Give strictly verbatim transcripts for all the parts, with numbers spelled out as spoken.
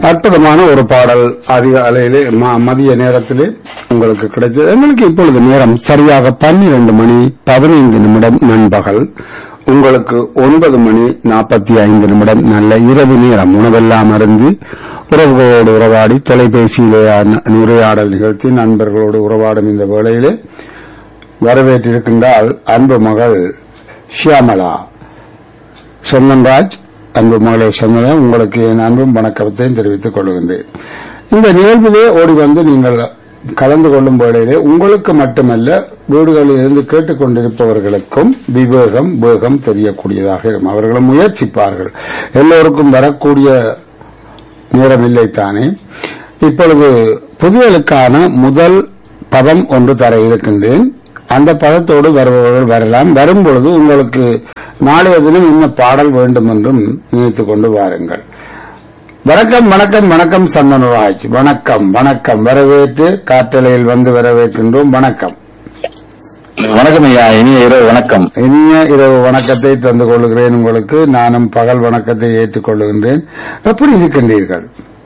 அற்புதமான ஒரு பாடல் அதிகாலையிலே மதிய நேரத்திலே உங்களுக்கு கிடைத்தது. எங்களுக்கு இப்பொழுது நேரம் சரியாக பன்னிரண்டு மணி பதினைந்து நிமிடம் நண்பகல். உங்களுக்கு ஒன்பது மணி நாற்பத்தி ஐந்து நிமிடம் நல்ல இரவு நேரம். உணவெல்லாம் அருந்து உறவுகளோடு உறவாடி தொலைபேசியிலே உரையாடல் நிகழ்த்தி நண்பர்களோடு உறவாடும் இந்த வேளையிலே வரவேற்றிருக்கின்றால் அன்பு மகள் ஷியாமலா சொந்தன்ராஜ். அன்பு மகளே சொன்னதா உங்களுக்கு என் அன்பும் வணக்கத்தையும் தெரிவித்துக் கொள்கின்றேன். இந்த நிகழ்விலே ஓடி வந்து நீங்கள் கலந்து கொள்ளும் வேளையிலே உங்களுக்கு மட்டுமல்ல வீடுகளில் இருந்து கேட்டுக் கொண்டிருப்பவர்களுக்கும் விவேகம் வேகம் தெரியக்கூடியதாக இருக்கும். அவர்களும் முயற்சிப்பார்கள். எல்லோருக்கும் வரக்கூடிய நேரம் இல்லைத்தானே. இப்பொழுது புதியலுக்கான முதல் பதம் ஒன்று தர இருக்கின்றேன். அந்த பதத்தோடு வருபவர்கள் வரலாம். வரும்பொழுது உங்களுக்கு நாளைய தினம் இன்ன பாடல் வேண்டும் என்றும் நினைத்துக் கொண்டு வாருங்கள். வணக்கம் வணக்கம் வணக்கம் சந்தனராஜ். வணக்கம் வணக்கம். வரவேற்று காற்றலையில் வந்து வரவேற்கின்றோம். வணக்கம் வணக்கம் ஐயா. இனிய இரவு வணக்கம். இனிய இரவு வணக்கத்தை தந்து கொள்கிறேன் உங்களுக்கு. நானும் பகல் வணக்கத்தை ஏற்றுக் கொள்ளுகின்றேன். எப்படி இருக்கின்றீர்கள்?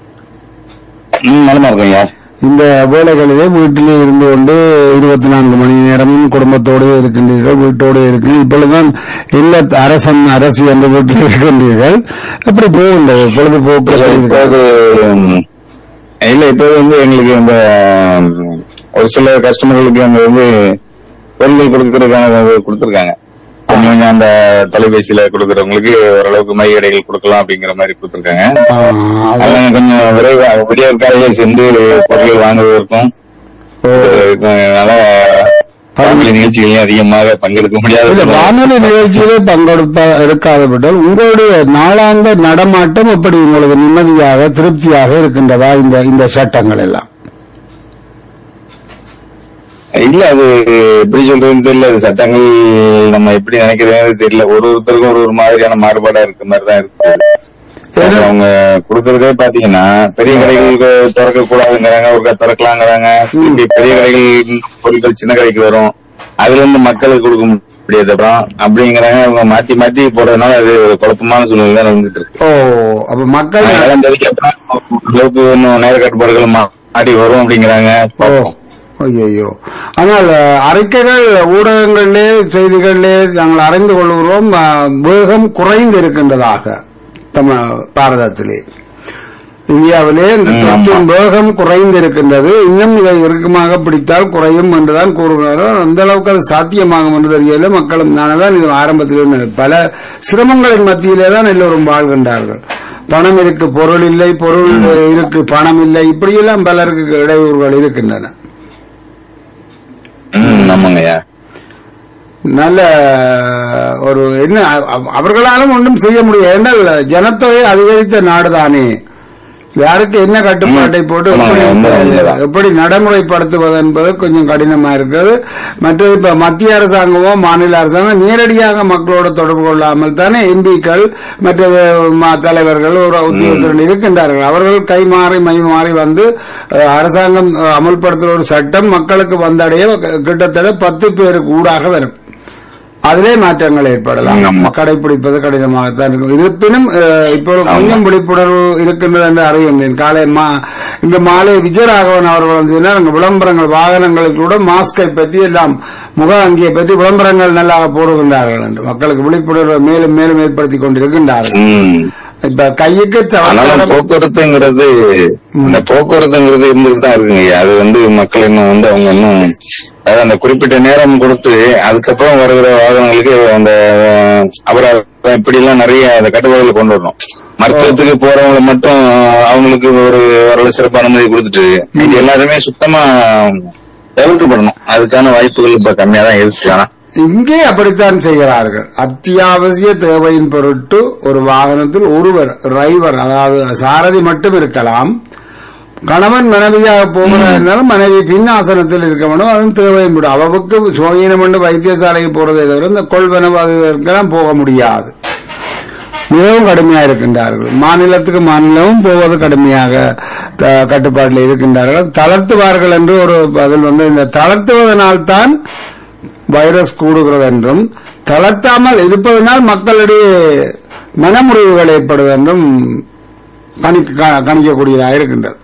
நலமா இருக்கும் ஐயா. இந்த வேலைகளிலே வீட்டிலே இருந்து கொண்டு இருபத்தி நான்கு மணி நேரமும் குடும்பத்தோடு இருக்கின்றீர்கள், வீட்டோடு இருக்கு. இப்பொழுதுதான் இல்ல அரசன் அரசு என்ற வீட்டில் இருக்கின்றீர்கள். எப்படி போகின்றது பொழுதுபோக்கு? இல்ல இப்போது வந்து எங்களுக்கு இந்த ஒரு சில கஸ்டமர்களுக்கு அங்க வந்து பொருட்கள் கொடுக்கறதுக்கான கொடுத்திருக்காங்க. கொஞ்சம் கொஞ்சம் அந்த தொலைபேசியில கொடுக்கறவங்களுக்கு ஓரளவுக்கு மை இடைகள் கொடுக்கலாம் அப்படிங்கிற மாதிரி கொடுத்திருக்காங்க. அதெல்லாம் கொஞ்சம் விரைவா விடியற் காலையில சென்று பொருட்கள் வாங்குவதற்கும் வானொலி நிகழ்ச்சிகளையும் அதிகமாக பங்கெடுக்க முடியாது. வானொலி நிகழ்ச்சியிலே பங்கெடுப்ப இருக்காத விட்டால் உங்களுடைய நாளாந்த நடமாட்டம் எப்படி உங்களுக்கு நிம்மதியாக திருப்தியாக இருக்கின்றதா இந்த இந்த சட்டங்கள் எல்லாம்? இல்ல அது எப்படி சொல்றது தெரியல. அது சட்டங்கள் நம்ம எப்படி நினைக்கிறதுன்னு தெரியல. ஒரு ஒருத்தருக்கும் ஒரு ஒரு மாதிரியான மாறுபாடா இருக்க மாதிரிதான் இருக்கு. அவங்க கொடுக்கறதே பாத்தீங்கன்னா பெரிய கடைகளுக்கு திறக்க கூடாதுங்கிறாங்க, ஒரு திறக்கலாங்கிறாங்க. பெரிய கடைகள் பொருட்கள் சின்ன கடைக்கு வரும், அதுல இருந்து மக்களுக்கு கொடுக்க முடியாது அப்புறம் அப்படிங்கிறாங்க. அவங்க மாத்தி மாத்தி போடுறதுனால அது ஒரு குழப்பமான சூழ்நிலை தான் வந்துட்டு இருக்கு. ஓ அப்ப மக்கள் அளவுக்கு இன்னும் நேர கட்டுப்பாடுகள் மாடி வரும் அப்படிங்கிறாங்க. ஐயோ, ஆனால் அறிக்கைகள் ஊடகங்களிலே செய்திகளிலே நாங்கள் அறிந்து கொள்கிறோம் வேகம் குறைந்து இருக்கின்றதாக. பாரதத்திலே இந்தியாவிலே வேகம் குறைந்து இருக்கின்றது. இன்னும் இதை இறுக்கமாக பிடித்தால் குறையும் என்றுதான் கூறுகிறார்கள். அந்த அளவுக்கு அது சாத்தியமாகும் என்று தெரியல. மக்களும் நானதான் இது ஆரம்பத்தில் பல சிரமங்களின் மத்தியிலே தான் எல்லோரும் வாழ்கின்றார்கள். பணம் இருக்கு பொருள் இல்லை, பொருள் இருக்கு பணம் இல்லை, இப்படியெல்லாம் பலருக்கு இடையூறுகள் இருக்கின்றன. நல்ல ஒரு என்ன அவர்களாலும் ஒன்றும் செய்ய முடியாது. என்றால் ஜனத்தொகை அதிகரித்த நாடுதானே. யாருக்கு என்ன கட்டுப்பாட்டை போட்டு எப்படி நடைமுறைப்படுத்துவது என்பது கொஞ்சம் கடினமா இருக்கிறது. மற்றது இப்ப மத்திய அரசாங்கமோ மாநில அரசாங்கம் நேரடியாக மக்களோடு தொடர்பு கொள்ளாமல் தானே எம்பிக்கள் மற்றது தலைவர்கள் ஒரு உத்தியோகத்துடன் இருக்கின்றார்கள். அவர்கள் கை மாறி மை மாறி வந்து அரசாங்கம் அமல்படுத்துகிற ஒரு சட்டம் மக்களுக்கு வந்தடைய கிட்டத்தட்ட பத்து பேருக்கு ஊடாக வரும். அதிலே மாற்றங்கள் ஏற்படலாம். கடைபிடிப்பது கடினமாகத்தான் இருக்கும். இருப்பினும் இப்போ கொஞ்சம் விழிப்புணர்வு இருக்கின்றது என்று அறிகின்றேன். காலை இந்த மாலை விஜயராகவன் அவர்கள் வந்து விளம்பரங்கள் வாகனங்களுக்கு கூட மாஸ்கை பற்றி எல்லாம் முக அங்கியை பற்றி விளம்பரங்கள் நல்லா போடுகின்றார்கள் என்று மக்களுக்கு விழிப்புணர்வை மேலும் மேலும் ஏற்படுத்திக் கொண்டிருக்கின்றார்கள். இப்ப கையுக்கு போக்குவரத்துங்கிறது இந்த போக்குவரத்துங்கிறது இருந்துட்டு தான் இருக்குங்க. அது வந்து மக்கள் இன்னும் வந்து அவங்க இன்னும் அதாவது அந்த குறிப்பிட்ட நேரம் கொடுத்து அதுக்கப்புறம் வருகிற வாகனங்களுக்கு அந்த அபராதம் இப்படி எல்லாம் நிறைய அந்த கட்டுப்பாடுகளை கொண்டு வரணும். மருத்துவத்துக்கு போறவங்களை மட்டும் அவங்களுக்கு ஒரு ஓரளவு சிறப்பு அனுமதி கொடுத்துட்டு இது எல்லாருமே சுத்தமா தவிர்க்கப்படணும். அதுக்கான வாய்ப்புகள் இப்ப கம்மியா தான் இருக்கு. ஆனா இங்கே அப்படித்தான் செய்கிறார்கள். அத்தியாவசிய தேவையின் பொருட்டு ஒரு வாகனத்தில் ஒருவர் டிரைவர் அதாவது சாரதி மட்டும் இருக்கலாம். கணவன் மனைவியாக போகிறாலும் மனைவி பின் ஆசனத்தில் இருக்க வேண்டும். அதுவும் தேவையும் விடும். அவருக்கு சுகீனம் என்று வைத்தியசாலைக்கு போறதை தவிர இந்த கொள்வனவாதெல்லாம் போக முடியாது. மிகவும் கடுமையாக இருக்கின்றார்கள். மாநிலத்துக்கு மாநிலமும் போவது கடுமையாக கட்டுப்பாட்டில் இருக்கின்றார்கள். தளர்த்துவார்கள் என்று ஒரு பதில் வந்து இந்த தளர்த்துவதனால்தான் வைரஸ் கூடுகிறது என்றும் தளர்த்தாமல் இருப்பதனால் மக்களிடையே மனமுறிவுகள் ஏற்படுவது என்றும் கணிக்க க- கணிக்கக்கூடியதாக இருக்கின்றது.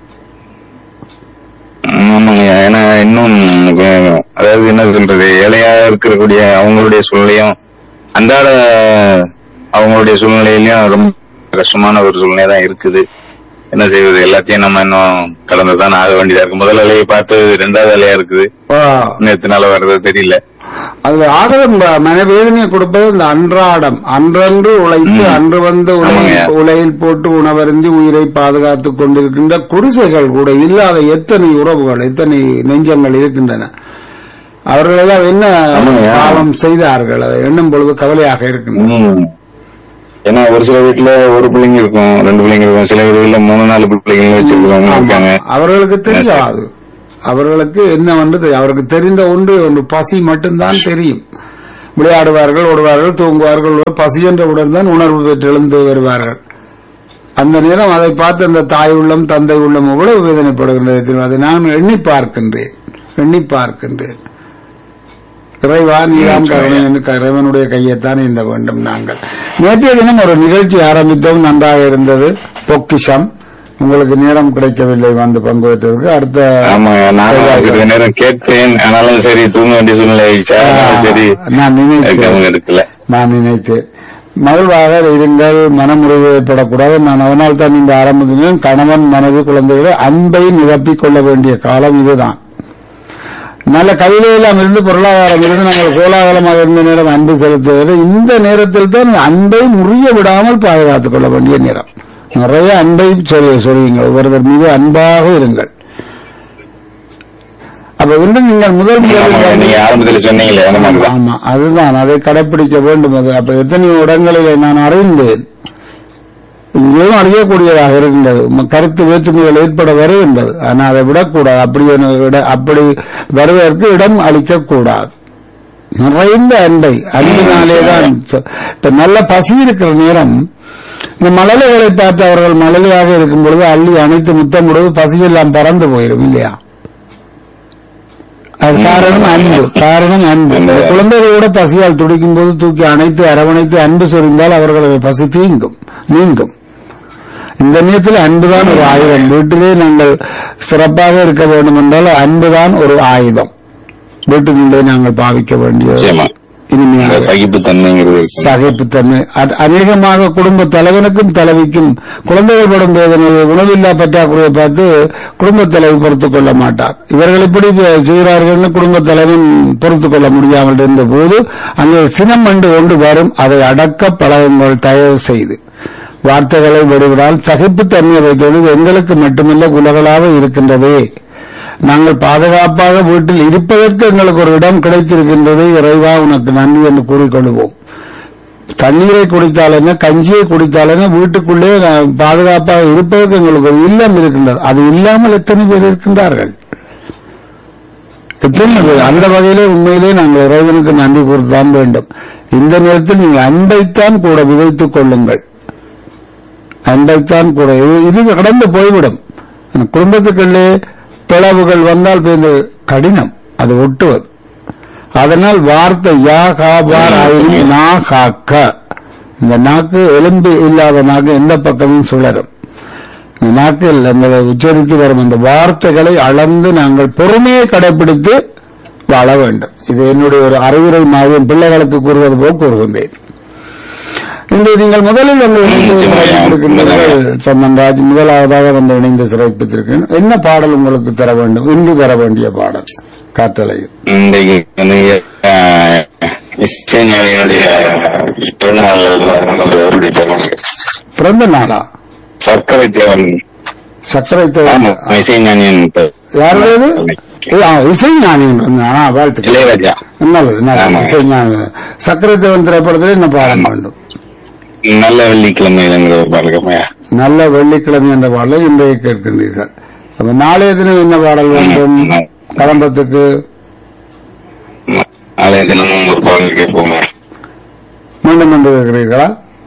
ஆமாங்க. ஏன்னா இன்னும் அஹ், அதாவது என்ன சொல்றது, ஏழையா இருக்கக்கூடிய அவங்களுடைய சூழ்நிலையும் அன்றாட அவங்களுடைய சூழ்நிலையிலயும் ரொம்ப கஷ்டமான ஒரு சூழ்நிலை தான் இருக்குது. என்ன செய்வது, எல்லாத்தையும் நம்ம இன்னும் கடந்துதான் ஆக வேண்டியதா இருக்கு. முதல் அலையை பார்த்து ரெண்டாவது அலையா இருக்குது. ஆ, நேத்தினால வர்றது தெரியல. அதுல ஆகலம் மனவேதனையை கொடுப்பது இந்த அன்றாடம், அன்றன்று உழைத்து அன்று வந்து உலை- ஆமாங்க. உலையில் போட்டு உணவருந்தி உயிரை பாதுகாத்துக் கொண்டிருக்கின்ற குடிசைகள் கூட இல்லாத எத்தனை உறவுகள், எத்தனை நெஞ்சங்கள் இருக்கின்றன. அவர்களெல்லாம் என்ன ஆமாங்க. பாவம் செய்தார்கள், அதை எண்ணும் பொழுது கவலையாக இருக்கின்றன. ம். ஏன்னா ஒரு சில வீட்டுல ஒரு பிள்ளைங்க இருக்கும், ரெண்டு பிள்ளைங்க இருக்கும், சில வீடுகள்ல மூணு நாலு பிள்ளைங்க வச்சிருக்கிறவங்க இருக்காங்க. அவர்களுக்கு தெரியாது, அவர்களுக்கு என்ன வந்து அவருக்கு தெரிந்த ஒன்று ஒன்று பசி மட்டும்தான் தெரியும். விளையாடுவார்கள், ஓடுவார்கள், தூங்குவார்கள், பசி என்ற உடன் தான் உணர்வு பெற்று எழுந்து வருவார்கள். அந்த நேரம் அதை பார்த்து அந்த தாய் உள்ளம் தந்தை உள்ளம் எவ்வளவு வேதனைப்படுகின்றது, அதை நான் எண்ணி பார்க்கின்றேன் எண்ணி பார்க்கின்றேன் இறைவா நீராம் கருணை என்று இறைவனுடைய கையைத்தான் இந்த வேண்டும். நாங்கள் நேற்றைய தினம் ஒரு நிகழ்ச்சி ஆரம்பித்தோம், நன்றாக இருந்தது. பொக்கிஷம், உங்களுக்கு நேரம் கிடைக்கவில்லை வந்து பங்கு பெற்றதற்கு. அடுத்த ஆமா, நானும் சிறிது நேரம் கேட்பேன், ஆனாலும் சரி தூங்க வேண்டிய சூழ்நிலை ஆயிடுச்சா, அதனால சரி நான் நினைத்தேன் அவங்க இருக்குல்ல. நான் நினைத்தேன் மகிழ்வாக இருங்கள், மனமுறிவு ஏற்படக்கூடாது. நான் அதனால் தான் இந்த ஆரம்பத்திலும் கணவன் மனைவி குழந்தைகளை அன்பை நிரப்பிக் கொள்ள வேண்டிய காலம் இதுதான். நல்ல கவிதையெல்லாம் இருந்து பொருளாதாரம் இருந்து நாங்கள் கோலாகலமாக இருந்த நேரம் அன்பு செலுத்துவது, இந்த நேரத்தில் தான் அன்பை முறிய விடாமல் பாதுகாத்துக் கொள்ள வேண்டிய நேரம். நிறைய அன்பை சொல்லி சொல்வீங்க, ஒருவர் மீது அன்பாக இருங்கள். அப்ப இன்னும் நீங்கள் முதல் நீங்க முதல் ஆரம்பத்தில் சொன்னீங்களே அந்த மாதிரிதான். ஆமா, அதுதான், அதை கடைபிடிக்க வேண்டும். அது அப்ப எத்தனையோ இடங்களில் நான் அறிந்தேன், இங்கேயும் அறியக்கூடியதாக இருக்கின்றது. ம- கருத்து வேற்றுமைகள் ஏற்பட வருகின்றது. ஆனால் அதை விடக்கூடாது. அப்படி ஒரு இட- அப்படி வருவதற்கு இடம் அளிக்கக்கூடாது. நிறைந்த அன்பை, அன்பினாலேதான் சொ- இப்ப நல்ல பசி இருக்கிற நேரம் இந்த மழலைகளை பார்த்து அவர்கள் மழலையாக இருக்கும் பொழுது அள்ளி அணைத்து முத்தம் கொடுத்து பசியெல்லாம் பறந்து போயிடும் இல்லையா? அது காரணம் அன்பு, காரணம் அன்பு. இந்த குழந்தைகளோட பசியால் துடிக்கும் போது தூக்கி அணைத்து அரவணைத்து அன்பு சொரிந்தால் அவர்களுடைய பசி தீங்கும், நீங்கும். இந்த நேரத்தில் அன்புதான் ஒரு ஆயுதம். வீட்டிலே நாங்கள் சிறப்பாக இருக்க வேண்டும் என்றால் அன்புதான் ஒரு ஆயுதம். வீட்டுக்குள்ளே நாங்கள் பாவிக்க வேண்டிய நிச்சயமா. இனிமையான சகிப்புத்தன்மைங்கிறது இருக்கு. சகிப்புத்தன்மை. அது அநேகமாக குடும்ப தலைவனுக்கும் தலைவிக்கும் குழந்தைகள் படும் வேதனையை, உணவில்லா பற்றாக்குறையை பார்த்து குடும்ப தலைவி பொறுத்துக் கொள்ள மாட்டார். இவர்கள் இப்படி செய்கிறார்கள் குடும்ப தலைவன் பொறுத்துக் கொள்ள முடியாமல் இருந்த போது அங்கே சினம் கண்டு கொண்டு வரும். அதை அடக்க பழகுங்கள் தயவு செய்து. வார்த்தைகளை விடுவிடால் சகிப்புத்தன்மையை வைத்தது எங்களுக்கு மட்டுமல்ல உலகளாக இருக்கின்றதே. நாங்கள் பாதுகாப்பாக வீட்டில் இருப்பதற்கு எங்களுக்கு ஒரு இடம் கிடைத்திருக்கின்றது, இறைவா உனக்கு நன்றி என்று கூறிக்கொள்வோம். தண்ணீரை குடித்தால் என்ன, கஞ்சியை குடித்தால் என்ன, வீட்டுக்குள்ளே நான் பாதுகாப்பாக இருப்பதற்கு எங்களுக்கு ஒரு இல்லம் இருக்கின்றது. அது இல்லாமல் எத்தனை பேர் இருக்கின்றார்கள், எத்தனை பேர். அந்த வகையிலே உண்மையிலே நாங்கள் இறைவனுக்கு நன்றி கூறத்தான் வேண்டும். இந்த நேரத்தில் நீங்கள் அன்பைத்தான் கூட விதைத்துக் கொள்ளுங்கள், அன்பைத்தான் கூட. இது- இது கடந்து போய்விடும். குடும்பத்துக்குள்ளே பிளவுகள் வந்தால் பிறகு கடினம் அது ஒட்டுவது. அதனால் வார்த்தை யா காபார் ஆயினும் நா காக்க, இந்த நாக்கு எலும்பு இல்லாத நாக்கு எந்த பக்கமும் சுழரும். இந்த நாக்கில் அந்த உச்சரித்து வரும் அந்த வார்த்தைகளை அளந்து நாங்கள் பொறுமையை கடைபிடித்து வாழ வேண்டும். இது என்னுடைய ஒரு அறிவுரை மாதிரி பிள்ளைகளுக்கு கூறுவது போல் கூறுகின்றேன். இன்று நீங்கள் முதலில் வந்து இணைந்திருக்கின்றீர்கள் சம்மன்ராஜ், முதலாவதாக வந்து இணைந்து சிறப்பித்திருக்கிறேன். என்ன பாடல் உங்களுக்கு தர வேண்டும், இன்று தர வேண்டிய பாடல் காற்றலையில்? இன்றைக்கு வந்து, ஆஹ், இசைஞானியினுடைய பிறந்தநாள் அவருடைய பிறந்தநாள். பிறந்த நாளா? சர்க்கரை தேவன். சர்க்கரை ஆமா, தேவன் இசைஞானியின் பெயர். யாருடையது? இசை ஞானியின் வாழ்த்துக்கள். இளையராஜா. நல்லது, நல்லது. ஆமா. இசை ஞானி. சர்க்கரை தேவன் திரைப்படத்தில் என்ன பாடம் வேண்டும்? நல்ல வெள்ளிக்கிழமைங்கிற ஒரு பாடகமையா. நல்ல வெள்ளிக்கிழமை என்ற பாடலை இன்றைய கேட்கின்றீர்கள். அப்ப நாளைய தினம் என்ன பாடல் வேண்டும் கடம்பத்துக்கு? நாளைய தினமும் ஒரு பாடல் கேட்போமே. மீண்டும் என்று கேட்கிறீர்களா?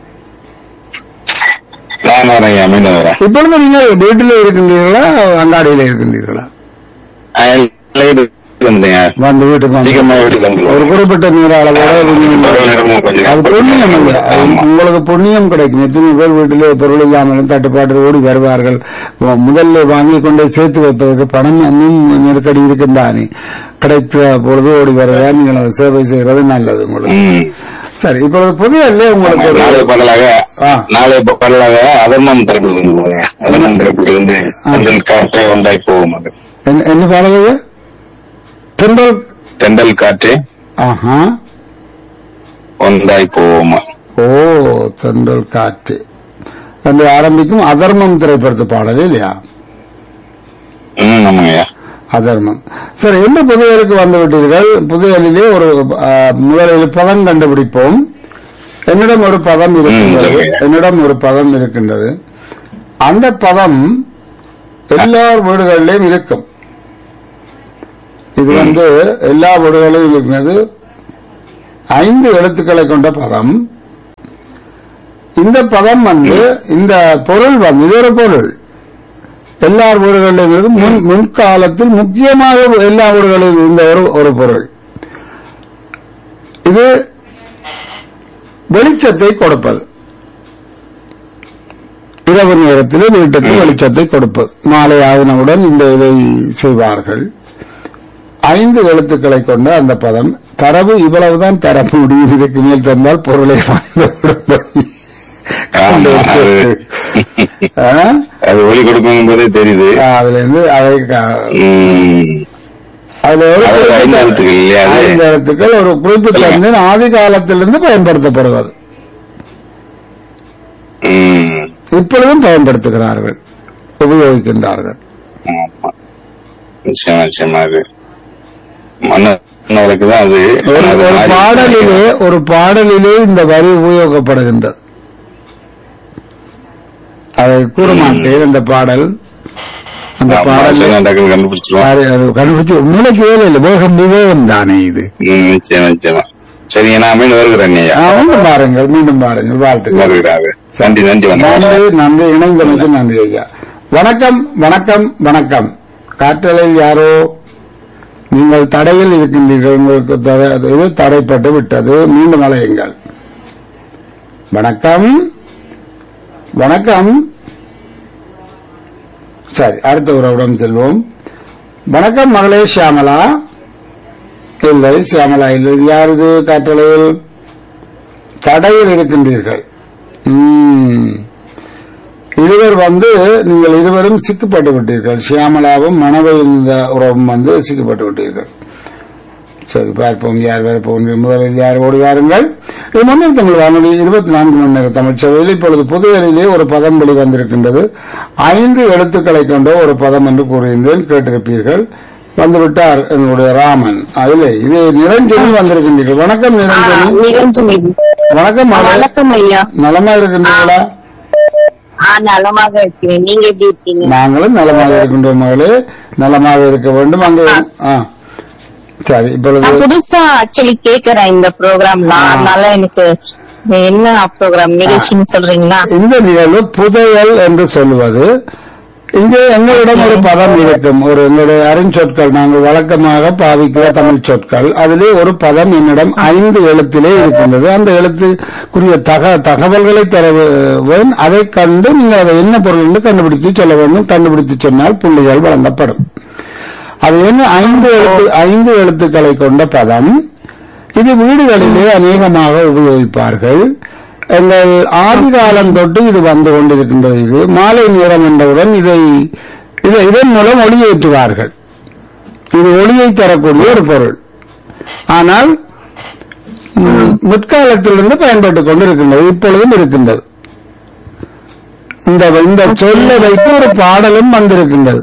நான் வரேன், மீண்டும் வரேன். இப்பொழுது நீங்கள் வீட்டிலே இருக்கின்றீர்களா, அங்காடியில இருக்கின்றீர்களா? அஹ் வீட்டுக்கு வந்துங்க. வந்து வீட்டுக்கு வந்து சீக்கிரமா வீட்டுக்கு வந்து ஒரு குறிப்பிட்ட நீர் அளவோட அது புண்ணியம் இல்லை. உங்களுக்கு புண்ணியம் கிடைக்கும். எத்தனை பேர் வீட்டிலே பொருள் இல்லாமலும் தட்டுப்பாடு ஓடி வருவார்கள். முதல்ல வாங்கி கொண்டு சேர்த்து வைப்பதற்கு பணம் இன்னும் நெருக்கடி இருக்கின்றானே, கிடைத்த பொழுது ஓடி வருவதா நீங்கள் சேவை செய்கிறது நல்லது உங்களுக்கு. சரி, இப்பொழுது புதிய இல்லை உங்களுக்கு நாளை பகலாக நாளை பகலாக அதர்மம் திரைப்படத்திலிருந்து அதர்மம் திரைப்படத்திலிருந்து தென்றல் காற்றே ஒன்றாய் போகும். அது என்ன பாடல்? தென்றல் தென்றல் காற்றே ஆஹா ஒன்றாய் போவோமா. ஓ, தென்றல் காற்று என்று ஆரம்பிக்கும் அதர்மம் திரைப்படத்து பாடல் இல்லையா? ம், ஆமாங்கய்யா. அதர்மம். சரி, என்ன புதையலுக்கு வந்து விட்டீர்கள்? புதையலிலே ஒரு முதலில் பதம் கண்டுபிடிப்போம். என்னிடம் ஒரு பதம் இருக்கின்றது. என்னிடம் ஒரு பதம் இருக்கின்றது. அந்த பதம் எல்லா வீடுகளிலும் இருக்கும். இது வந்து எல்லா வீடுகளிலும் இருக்கிறது. ஐந்து எழுத்துக்களை கொண்ட பதம். இந்த பதம் வந்து இந்த பொருள் வந்து இது ஒரு பொருள் எல்லா வீடுகளிலும் முன் முன்காலத்தில் முக்கியமாக எல்லா வீடுகளிலும் இருந்த ஒரு ஒரு பொருள். இது வெளிச்சத்தை கொடுப்பது. இரவு நேரத்தில் வீட்டுக்கு வெளிச்சத்தை கொடுப்பது. மாலை ஆகினவுடன் இந்த இதை செய்வார்கள். ஐந்து எழுத்துக்களை கொண்ட அந்த பதம். தரவு இவ்வளவுதான் தர முடியும். இதுக்கு மேல் தந்தால் பொருளை அது ஒளி கொடுக்கும் போதே தெரியுது. அதுல இருந்து அதை அதுல ஒரு ஐந்து எழுத்துக்கள் ஒரு குறிப்பிட்ட ஆதி காலத்திலிருந்து பயன்படுத்தப்படுவது. இப்பொழுதும் பயன்படுத்துகிறார்கள், உபயோகிக்கின்றார்கள். ஒரு பாடலிலே ஒரு பாடலிலே இந்த வரி உபயோகப்படுகின்றது. அதை கூற மாட்டேன். இந்த பாடல் அந்த பாடல் கண்டுபிடிச்சு உண்மைக்கு வேலை இல்லை. வேகம் விவேகம் தானே இது. சரி, நான் மீண்டும் வருகிறேன். மீண்டும் பாருங்கள், மீண்டும் பாருங்கள். வாழ்த்துக்கள். நன்றி நன்றி நன்றி நன்றி. இணைந்தமைக்கு நன்றி ஐயா. வணக்கம் வணக்கம் வணக்கம். காற்றலையில் யாரோ நீங்கள் தடையில் இருக்கின்றீர்கள். உங்களுக்கு இது தடைப்பட்டு விட்டது. மீண்டும் அலையுங்கள். வணக்கம் வணக்கம். சரி, அடுத்த உறவிடம் செல்வோம். வணக்கம் மகளே சியாமலா. இல்லை, சியாமலா இல்லை. யாரது காற்றலையில் தடையில் இருக்கின்றீர்கள்? இருவர் வந்து நீங்கள் இருவரும் சிக்கப்பட்டு விட்டீர்கள். சியாமலாவும் மனவையில் இந்த உறவும் வந்து சிக்கப்பட்டு விட்டீர்கள். சரி, பார்ப்போம் யார் வேற போகின்ற. முதலில் யார் ஓடி வாருங்கள். இது முன்னில் தமிழ் வானொலி இருபத்தி நான்கு மணி நேர தமிழ் சேவையில் இப்பொழுது புதுவையிலே ஒரு பதம் வெளிவந்திருக்கின்றது. ஐந்து எழுத்துக்களை கொண்ட ஒரு பதம் என்று கூறியிருந்தேன், கேட்டிருப்பீர்கள். வந்துவிட்டார் என்னுடைய ராமன். இல்லை, இது நிரஞ்சனி வந்திருக்கின்றீர்கள். வணக்கம் நிரஞ்சனி. வணக்கம். வணக்கம் ஐயா. நலமா இருக்கின்றீர்களா? நலமாக இருக்கிறேன். நீங்க எப்படி இருக்கீங்க? நாங்களும் நலமாக இருக்கின்றோம் மகளே. நலமாக இருக்க வேண்டும். அங்கே சரி, இப்பொழுது புதுசா ஆக்சுவலி கேக்குறேன் இந்த ப்ரோக்ராம்ல. அதனால எனக்கு என்ன ப்ரோக்ராம் நிகழ்ச்சின்னு சொல்றீங்களா? இந்த நிகழ்வு புதையல் என்று சொல்லுவது. இங்கே எங்களிடம் ஒரு பதம் இருக்கும். ஒரு எங்களுடைய அருஞ்சொற்கள் நாங்கள் வழக்கமாக பாவிக்கிற தமிழ் சொற்கள். அதிலே ஒரு பதம் என்னிடம் ஐந்து எழுத்திலே இருக்கின்றது. அந்த எழுத்துக்குரிய தக தகவல்களை தருவேன். அதை கண்டு நீங்கள் அதை என்ன பொருள் என்று கண்டுபிடித்து சொல்ல வேண்டும். கண்டுபிடித்து சொன்னால் புள்ளிகள் வழங்கப்படும். அது என்ன? ஐந்து எழுத்து ஐந்து எழுத்துக்களை கொண்ட பதம். இது வீடுகளிலே அநேகமாக உபயோகிப்பார்கள். எங்கள் ஆதி காலம் தொட்டு இது வந்து கொண்டிருக்கின்றது. இது மாலை நேரம் என்றவுடன் இதை இதன் மூலம் ஒளியேற்றுவார்கள். இது ஒளியை தரக்கூடிய ஒரு பொருள். ஆனால் முற்காலத்திலிருந்து பயன்பட்டுக் கொண்டிருக்கின்றது, இப்பொழுதும் இருக்கின்றது. இந்த இந்த சொல்லை வைத்து ஒரு பாடலும் வந்திருக்கின்றது.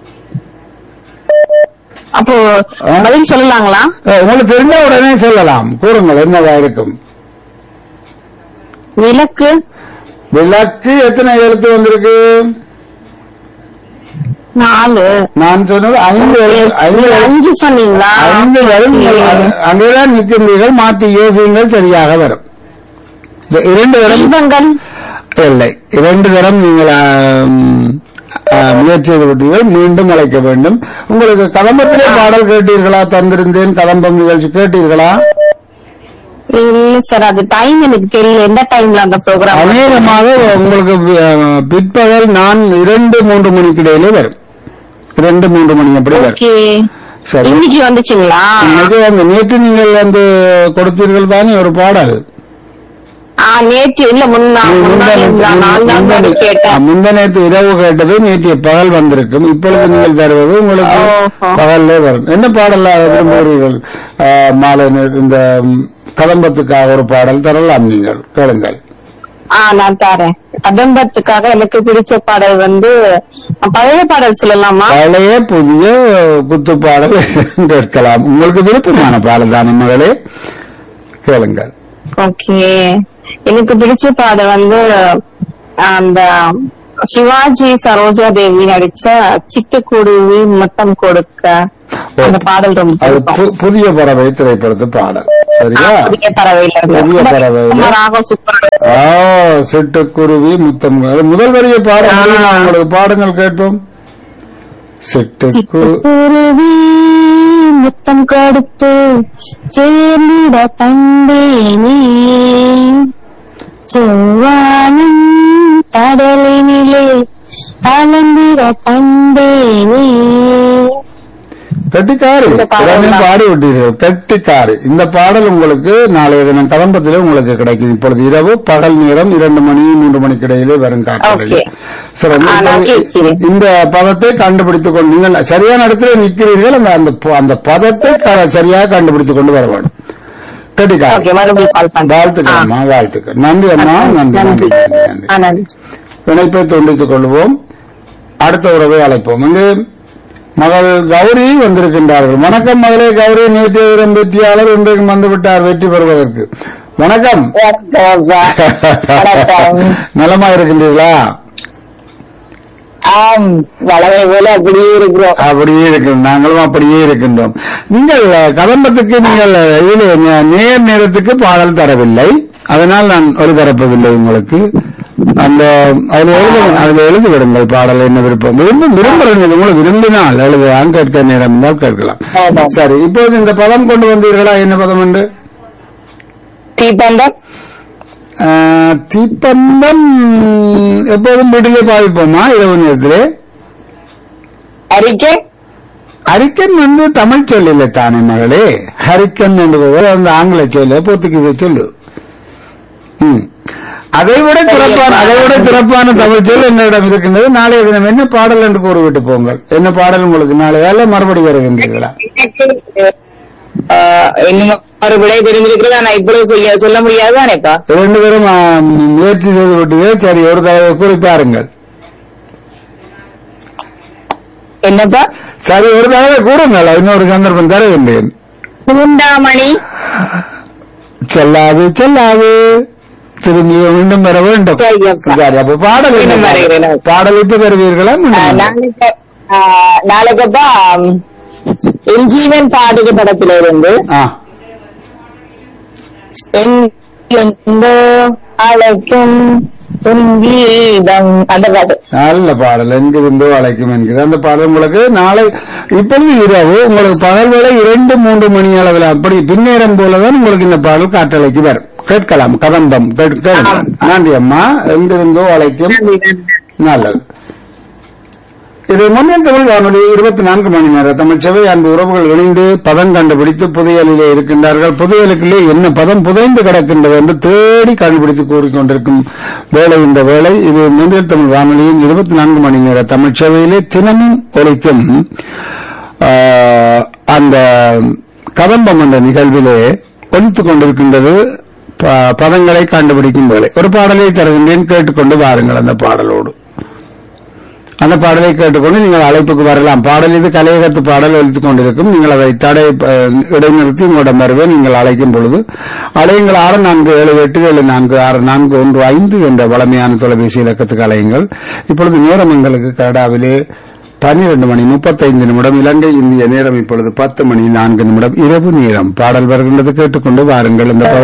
அப்போ பதில் சொல்லலாங்களா? உங்களுக்கு தெரிஞ்ச உடனே சொல்லலாம். கூறுங்கள், என்னவா இருக்கும்? விளக்கு. விளக்கு எத்தனை எழுத்து வந்திருக்கு? நாலு. நான் சொன்னது ஐந்து. அஞ்சு சொன்னீங்களா? ஐந்து வரும். அங்கேதான் நிற்கின்றீர்கள். மாற்றி யோசியுங்கள், சரியாக வரும். இரண்டு தரம் இல்லை, இரண்டு தரம் நீங்கள் ஆஹ், முயற்சி செய்து விட்டீர்கள். மீண்டும் அழைக்க வேண்டும். உங்களுக்கு கதம்பத்திலே பாடல் கேட்டீர்களா? தந்திருந்தேன் கதம்பம் நிகழ்ச்சி கேட்டீர்களா? இல்ல சார், அது டைம் எனக்கு தெரியல, எந்த டைம்ல அந்த ப்ரோக்ராம். அநேகமாக உங்களுக்கு அஹ், பிற்பகல் நான் இரண்டு மூன்று மணிக்கு இடையிலே வரும். இரண்டு மூன்று மணி அப்படி வரும். ஓகே, சரி. இன்னைக்கு வந்துச்சுங்களா? இன்னைக்கு அந்த நேற்று நீங்கள் வந்து கொடுத்தீர்கள் தானே ஒரு பாடல். ஆ, நேற்று இல்ல, முன்னா முன்னாடி நாலு நாள் முன்னாடி கேட்டேன். முந்த நேற்று இரவு கேட்டது நேற்று பகல் வந்திருக்கும். இப்பொழுது நீங்கள் தருவது உங்களுக்கு ஓஹோ. பகல்லே வரும். என்ன பாடல் விரும்புகிறீர்கள்? ஆஹ், மாலை நே- இந்த கதம்பத்துக்காக ஒரு பாடல் தரலாம், நீங்கள் கேளுங்கள். ஆ, நான் தரேன். கதம்பத்துக்காக எனக்கு பிடிச்ச பாடல் வந்து பழைய பாடல் சொல்லலாமா? பழைய புதிய குத்து பாடல் கேட்கலாம். உங்களுக்கு விருப்பமான பாடல் தானே மகளே, கேளுங்கள். ஓகே, எனக்கு பிடிச்ச பாடல் வந்து அந்த சிவாஜி சரோஜா தேவி நடிச்ச சிட்டுக்குருவி முத்தம் கொடுக்க, அந்த பாடல் ரொம்ப அது பிடிக்கும். பு- புதிய பறவை திரைப்படத்து பாடல். சரியா? புதிய பறவையில புதிய இருந்து பறவையில. ராகம் சூப்பர். ஆ, சிட்டுக்குருவி முத்தம். அது முதல் வரிய பாடல் நான் உங்களுக்கு பாடுங்கள் கேட்போம். சிட்டுக்குரு சிட்டுக்குருவி முத்தம் கொடுத்து சேர்ந்திட கண்டேனே, செவ்வானம் கடலினிலே கலந்திட கண்டேனே. கட்டிக்காரு இந்த பாடல் உடனே தான். பாடி விட்டீர்கள். கட்டிக்காரு. இந்த பாடல் உங்களுக்கு நாளைய தினம் கதம்பத்திலே உங்களுக்கு கிடைக்கும். இப்பொழுது இரவு பகல் நேரம் இரண்டு மணி மூன்று மணிக்கு இடையிலே வரும் காட்டுறது. Okay. சரி, ஆ, நான் கேட்கிறேன். இந்த பதத்தை கண்டுபிடித்துக் கொண்டு நீங்கள் சரியான இடத்துல நிற்கிறீர்கள். அந்த அந்த ப- அந்த பதத்தை க- சரியாக கண்டுபிடித்துக் கொண்டு வர வேண்டும். கட்டிக்காரு. ஓகே, மறுபடியும் கால் பண்றேன். வாழ்த்துக்கள் அம்மா, வாழ்த்துக்கள். நன்றி அம்மா, நன்றி நன்றி நன்றி நன்றி. ஆ, நன்றி. இணைப்பை துண்டித்துக் கொள்வோம். அடுத்த உறவை அழைப்போம். இங்கு மகள் கௌரி வந்திருக்கின்றார்கள். வணக்கம் மகளே கௌரி. நேற்றைய தினம் வெற்றியாளர் இன்றைக்கு வந்துவிட்டார் வெற்றி பெறுவதற்கு. வணக்கம். வணக்கம். நலமா இருக்கின்றீர்களா? ஆம், வளமை போல அப்படியே இருக்கிறோம். அப்படியே இருக்கின்றோம். நாங்களும் அப்படியே இருக்கின்றோம். நீங்கள் கதம்பத்துக்கு நீங்கள் இதில் நே- நேர் நேரத்துக்கு பாடல் தரவில்லை. அதனால் நான் ஒரு தரப்பவில்லை உங்களுக்கு. அந்த அதுல எழுத அதுல எழுதி விடுங்கள் பாடல் என்ன விருப்பம். விரும்பும் விரும்புகிறேன். உங்களுக்கு விரும்பினால் எழுதலாம், கேட்க நேரம் இருந்தால் கேட்கலாம். ஆமாம். சரி, இப்போது இந்த பதம் கொண்டு வந்தீர்களா? என்ன பதம் உண்டு? தீபந்தம். ஆஹ், தீப்பந்தம் எப்போதும் வீட்டிலே பாவிப்போமா இரவு நேரத்திலே? அறிக்கை. ஹரிக்கன் வந்து தமிழ் சொல் இல்லை தானே மகளே. ஹரிக்கன் என்று அந்த ஆங்கில சொல்லு, போர்த்துகீச சொல்லு. ம். அதை விட சிறப்பான அதை விட சிறப்பான தமிழ் சொல் என்னிடம் இருக்கின்றது. நாளைய தினம் என்ன பாடல் என்று கூறிவிட்டு போங்கள். என்ன பாடல் உங்களுக்கு நாளையால மறுபடி வருகின்றீர்களா? இன்னும் ஒரு விடை தெரிஞ்சிருக்கிறது, ஆனா இப்பொழுது சொல்ல சொல்ல முடியாதுதானேப்பா? ரெண்டு பேரும் ஆ, முயற்சி செய்து விட்டு சரி ஒரு தடவை குறிப்பாருங்கள். என்னப்பா? சரி ஒரு தடவை கூறுங்கள். இன்னொரு சந்தர்ப்பம் தருகின்றேன். சூண்டாமணி. செல்லாது செல்லாது திரும்பி மீண்டும் வர வேண்டும். சரி, அப்பா. சரி, அப்ப பாடல் என்ன? மீண்டும் வருகிறேன். பாடல் இப்ப தருவீர்களா? மீண்டும் வருவீர்களா? நாளைக்கு நாளைக்கப்பா என் ஜீவன் பாடுக படத்துல இருந்து ஆ, எங்கெந்தோ அழைக்கும் உன் கீதம், அந்த பாட்டு. நல்ல பாடல். எங்கிருந்தோ அழைக்கும் என்கிறது அந்த பாடல் உங்களுக்கு நாளை இப்பொழுது இரவு உங்களுக்கு பகல் வேளை இரண்டு மூன்று மணி அளவில் அப்படி பின்னேறம் போலதான் உங்களுக்கு இந்த பாடல் காற்றலைக்கு வரும். கேட்கலாம். கதம்பம் கேட்க. நன்றி அம்மா. எங்கிருந்தோ அழைக்கும். நல்லது. இது முன்னின் தமிழ் வானொலி இருபத்தி நான்கு மணி நேர தமிழ் சேவை. அன்பு உறவுகள் இணைந்து பதம் கண்டுபிடித்து புதையலிலே இருக்கின்றார்கள். புதையலுக்குள்ளே என்ன பதம் புதைந்து கிடக்கின்றது என்று தேடி கண்டுபிடித்து கூறிக்கொண்டிருக்கும் வேலை இந்த வேலை. இது முன்னின் தமிழ் வானொலியின் இருபத்தி நான்கு மணி நேர தமிழ் சேவையிலே தினமும் ஒலிக்கும் அந்த கதம்பம் என்ற நிகழ்விலே ஒலித்துக் கொண்டிருக்கின்றது. பதங்களை கண்டுபிடிக்கும் வேலை. ஒரு பாடலை தருகின்றேன், கேட்டுக்கொண்டு வாருங்கள். அந்த பாடலோடு அந்த பாடலை கேட்டுக்கொண்டு நீங்கள் அழைப்புக்கு வரலாம். பாடல் இது கலையகத்து பாடல் எழுத்துக் கொண்டிருக்கும். நீங்கள் அதை தடை இடைநிறுத்தி உங்களிடம் வருவேன். நீங்கள் அழைக்கும் பொழுது அலையுங்கள். ஆறு நான்கு ஏழு எட்டு ஏழு நான்கு ஆறு நான்கு ஒன்று ஐந்து என்ற வளமையான தொலைபேசி இலக்கத்துக்கு அலையுங்கள். இப்பொழுது நேரம் எங்களுக்கு கனடாவிலே பன்னிரண்டு மணி முப்பத்தைந்து நிமிடம். இலங்கை இந்திய நேரம் இப்பொழுது பத்து மணி நான்கு நிமிடம் இரவு நேரம். பாடல் வருகின்றது, கேட்டுக்கொண்டு வாருங்கள். இந்த